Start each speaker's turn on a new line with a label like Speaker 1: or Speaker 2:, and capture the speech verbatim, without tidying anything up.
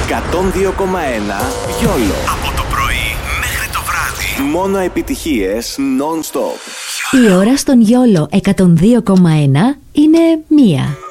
Speaker 1: εκατόν δύο κόμμα ένα Γιόλο.
Speaker 2: Από το πρωί μέχρι το βράδυ.
Speaker 1: Μόνο επιτυχίες non-stop.
Speaker 3: Η ώρα στον Γιόλο εκατόν δύο κόμμα ένα είναι μία.